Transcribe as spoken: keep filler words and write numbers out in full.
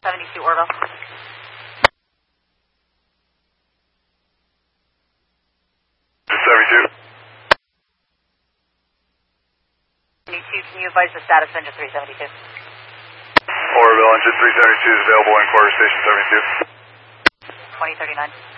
seventy-two Orville. seventy-two. seventy-two, can you advise the status of engine three seventy-two? Orville, engine three seventy-two is available in quarter station seventy-two. twenty thirty-nine.